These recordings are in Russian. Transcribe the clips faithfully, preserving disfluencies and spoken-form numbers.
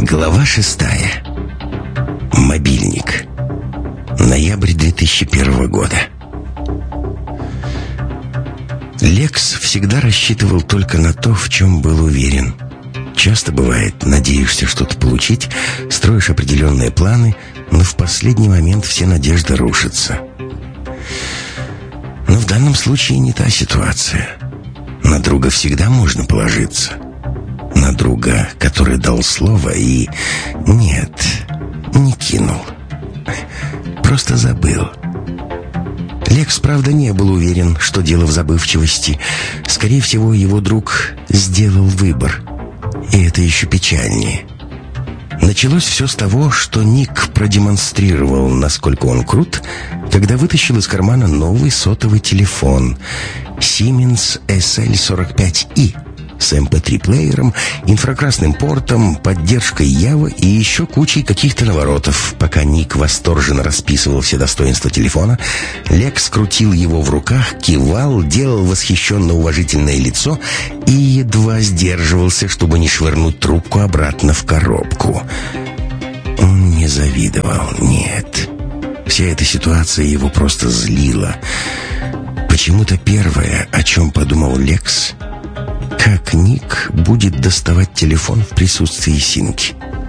Глава шестая. Мобильник. Ноябрь две тысячи первого года. Лекс всегда рассчитывал только на то, в чем был уверен. Часто бывает, надеешься что-то получить, строишь определенные планы, но в последний момент все надежды рушатся. Но в данном случае не та ситуация. На друга всегда можно положиться. На друга, который дал слово и... Нет, не кинул. Просто забыл. Лекс, правда, не был уверен, что дело в забывчивости. Скорее всего, его друг сделал выбор. И это еще печальнее. Началось все с того, что Ник продемонстрировал, насколько он крут, когда вытащил из кармана новый сотовый телефон Siemens эс эл сорок пять и с эм пэ три плеером, инфракрасным портом, поддержкой Ява и еще кучей каких-то наворотов. Пока Ник восторженно расписывал все достоинства телефона, Лекс крутил его в руках, кивал, делал восхищенно-уважительное лицо и едва сдерживался, чтобы не швырнуть трубку обратно в коробку. Он не завидовал, нет. Вся эта ситуация его просто злила. Почему-то первое, о чем подумал Лекс, как Ник будет доставать телефон в присутствии Синки.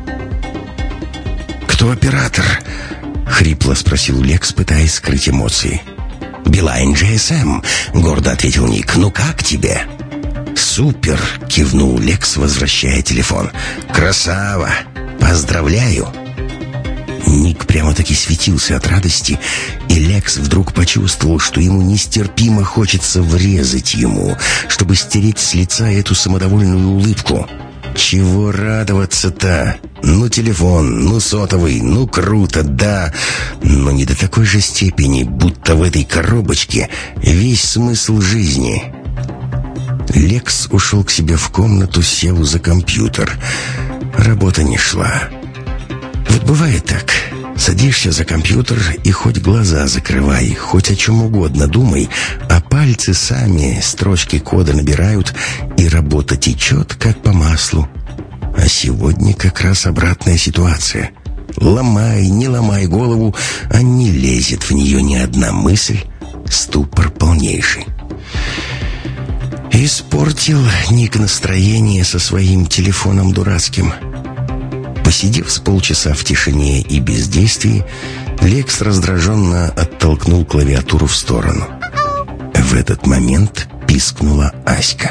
«Кто оператор?» — хрипло спросил Лекс, пытаясь скрыть эмоции. «Билайн джи эс эм», — гордо ответил Ник. «Ну как тебе?» «Супер!» — кивнул Лекс, возвращая телефон. «Красава! Поздравляю!» Ник прямо-таки светился от радости, и Лекс вдруг почувствовал, что ему нестерпимо хочется врезать ему, чтобы стереть с лица эту самодовольную улыбку. Чего радоваться-то? Ну, телефон, ну, сотовый, ну, круто, да, но не до такой же степени, будто в этой коробочке весь смысл жизни. Лекс ушел к себе в комнату, сел за компьютер. Работа не шла. Вот бывает так. Садишься за компьютер и хоть глаза закрывай, хоть о чем угодно думай, а пальцы сами строчки кода набирают, и работа течет, как по маслу. А сегодня как раз обратная ситуация. Ломай, не ломай голову, а не лезет в нее ни одна мысль. Ступор полнейший. Испортил Ник настроение со своим телефоном дурацким. Посидев с полчаса в тишине и бездействии, Лекс раздраженно оттолкнул клавиатуру в сторону. В этот момент пискнула Аська.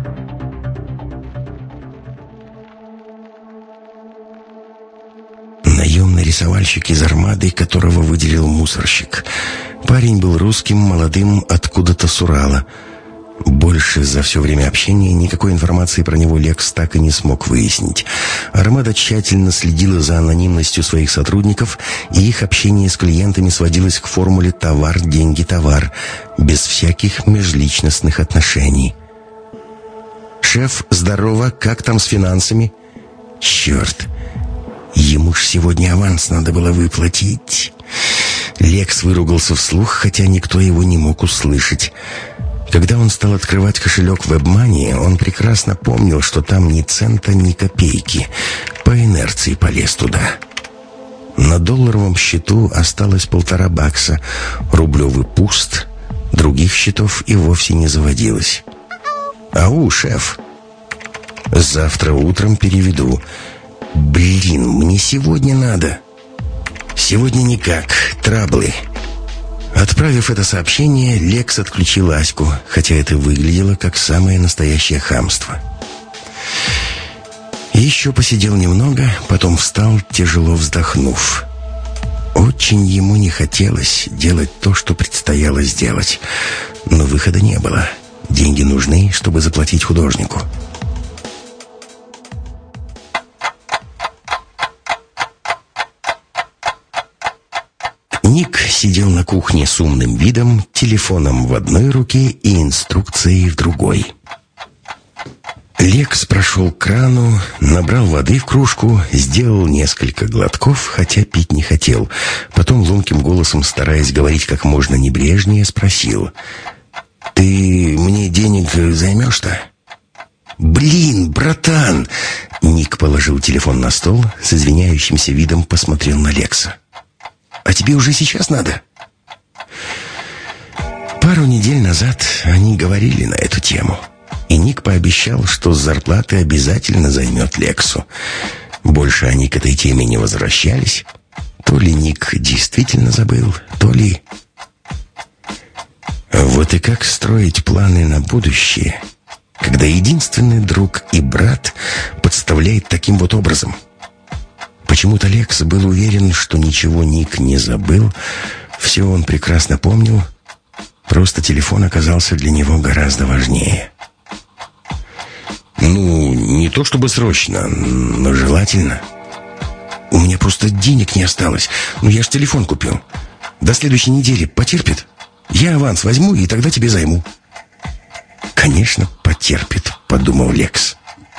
Наемный рисовальщик из Армады, которого выделил мусорщик. Парень был русским, молодым, откуда-то с Урала. Больше за все время общения никакой информации про него Лекс так и не смог выяснить. Армада тщательно следила за анонимностью своих сотрудников, и их общение с клиентами сводилось к формуле «товар, деньги, товар», без всяких межличностных отношений. «Шеф, здорово, как там с финансами?» «Черт, ему ж сегодня аванс надо было выплатить». Лекс выругался вслух, хотя никто его не мог услышать. Когда он стал открывать кошелек WebMoney, он прекрасно помнил, что там ни цента, ни копейки. По инерции полез туда. На долларовом счету осталось полтора бакса, рублевый пуст, других счетов и вовсе не заводилось. «Ау, шеф!» «Завтра утром переведу». «Блин, мне сегодня надо». «Сегодня никак, траблы». Отправив это сообщение, Лекс отключил Аську, хотя это выглядело как самое настоящее хамство. Еще посидел немного, потом встал, тяжело вздохнув. Очень ему не хотелось делать то, что предстояло сделать. Но выхода не было. Деньги нужны, чтобы заплатить художнику. Ник сидел на кухне с умным видом, телефоном в одной руке и инструкцией в другой. Лекс прошел к крану, набрал воды в кружку, сделал несколько глотков, хотя пить не хотел. Потом ломким голосом, стараясь говорить как можно небрежнее, спросил: «Ты мне денег займешь-то?» «Блин, братан, Ник положил телефон на стол, с извиняющимся видом посмотрел на Лекса. «А тебе уже сейчас надо?» Пару недель назад они говорили на эту тему, и Ник пообещал, что с зарплаты обязательно займет Лексу. Больше они к этой теме не возвращались. То ли Ник действительно забыл, то ли... Вот и как строить планы на будущее, когда единственный друг и брат подставляет таким вот образом? Почему-то Лекс был уверен, что ничего Ник не забыл, все он прекрасно помнил, просто телефон оказался для него гораздо важнее. «Ну, не то чтобы срочно, но желательно. У меня просто денег не осталось, но я ж телефон купил. До следующей недели потерпит? Я аванс возьму и тогда тебе займу». «Конечно, потерпит», — подумал Лекс.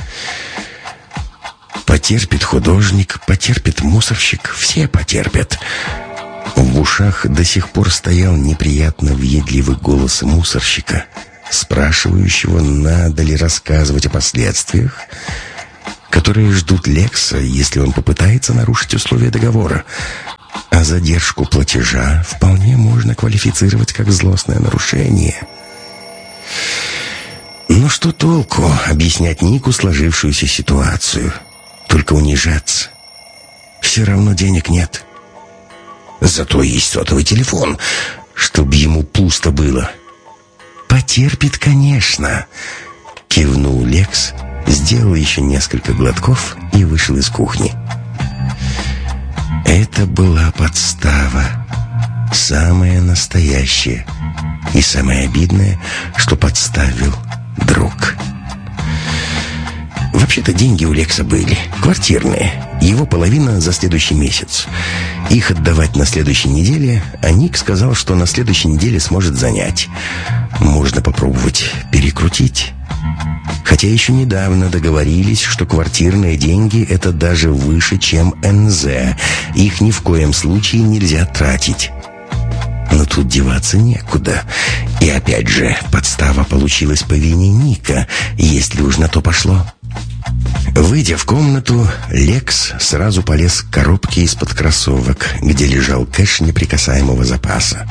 Потерпит художник, потерпит мусорщик, все потерпят. В ушах до сих пор стоял неприятно въедливый голос мусорщика, спрашивающего, надо ли рассказывать о последствиях, которые ждут Лекса, если он попытается нарушить условия договора. А задержку платежа вполне можно квалифицировать как злостное нарушение. Но что толку объяснять Нику сложившуюся ситуацию? Только унижаться. Все равно денег нет. Зато есть сотовый телефон, чтобы ему пусто было. «Потерпит, конечно», — кивнул Лекс, сделал еще несколько глотков и вышел из кухни. Это была подстава. Самая настоящая. И самое обидное, что подставил друг. Вообще-то деньги у Лекса были квартирные. Его половина за следующий месяц. Их отдавать на следующей неделе, а Ник сказал, что на следующей неделе сможет занять. Можно попробовать перекрутить. Хотя еще недавно договорились, что квартирные деньги — это даже выше, чем эн зэ. Их ни в коем случае нельзя тратить. Но тут деваться некуда. И опять же, подстава получилась по вине Ника, если уж на то пошло. Выйдя в комнату, Лекс сразу полез к коробке из-под кроссовок, где лежал кэш неприкасаемого запаса.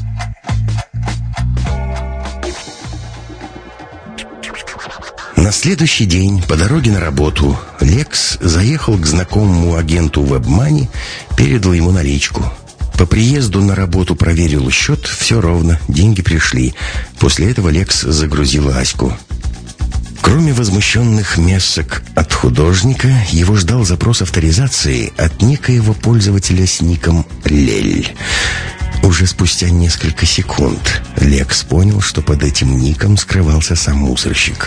На следующий день по дороге на работу Лекс заехал к знакомому агенту WebMoney, передал ему наличку. По приезду на работу проверил счет, все ровно, деньги пришли. После этого Лекс загрузил Аську. Кроме возмущенных месок от художника, его ждал запрос авторизации от некоего пользователя с ником Лель. Уже спустя несколько секунд Лекс понял, что под этим ником скрывался сам мусорщик.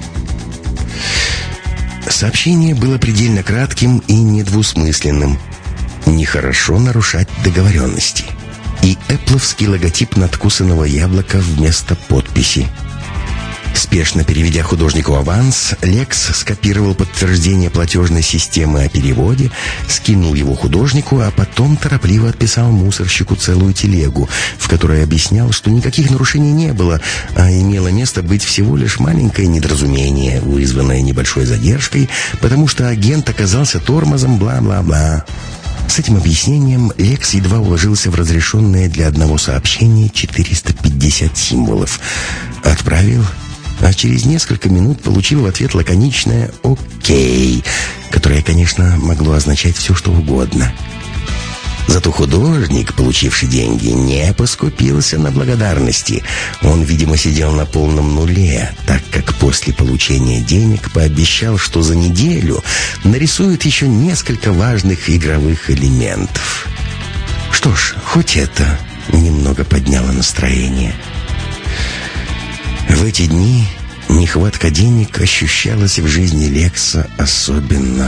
Сообщение было предельно кратким и недвусмысленным. Нехорошо нарушать договоренности. И эппловский логотип надкусанного яблока вместо подписи. Спешно переведя художнику аванс, Лекс скопировал подтверждение платежной системы о переводе, скинул его художнику, а потом торопливо отписал мусорщику целую телегу, в которой объяснял, что никаких нарушений не было, а имело место быть всего лишь маленькое недоразумение, вызванное небольшой задержкой, потому что агент оказался тормозом, бла-бла-бла. С этим объяснением Лекс едва уложился в разрешенное для одного сообщения четыреста пятьдесят символов. Отправил, а через несколько минут получил в ответ лаконичное «Окей», которое, конечно, могло означать все, что угодно. Зато художник, получивший деньги, не поскупился на благодарности. Он, видимо, сидел на полном нуле, так как после получения денег пообещал, что за неделю нарисует еще несколько важных игровых элементов. Что ж, хоть это немного подняло настроение. В эти дни нехватка денег ощущалась в жизни Лекса особенно